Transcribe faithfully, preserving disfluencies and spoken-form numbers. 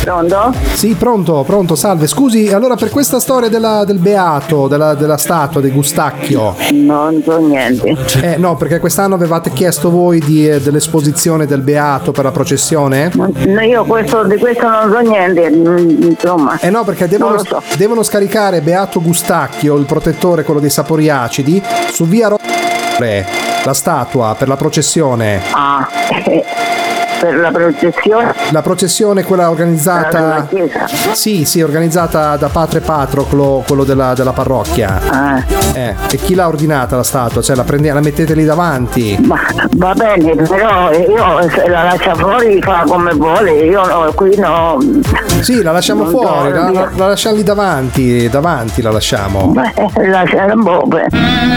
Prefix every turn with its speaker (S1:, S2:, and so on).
S1: Pronto?
S2: Sì, pronto, pronto, salve. Scusi, allora per questa storia della, del beato, della, della statua di Gustacchio.
S1: Non so niente.
S2: Eh no, perché quest'anno avevate chiesto voi di, eh, dell'esposizione del beato per la processione?
S1: No, io questo, di questo non so niente, insomma.
S2: Eh no, perché devono,
S1: Non lo so.
S2: devono scaricare Beato Gustacchio, il protettore, quello dei sapori acidi, su via Ro- la statua per la processione.
S1: Ah, eh, per la processione
S2: La processione, quella organizzata.
S1: della chiesa.
S2: Sì, sì, organizzata da Padre Patroclo, quello della, della parrocchia.
S1: Ah,
S2: Eh, e chi l'ha ordinata la statua? Cioè la, prende, la mettete lì davanti?
S1: ma va bene, però io se la lascia fuori fa come vuole, io no, qui no.
S2: Sì, la lasciamo
S1: Non
S2: fuori,
S1: so,
S2: la,
S1: io-
S2: la lasciamo lì davanti, davanti la lasciamo.
S1: Beh, lascia un po'.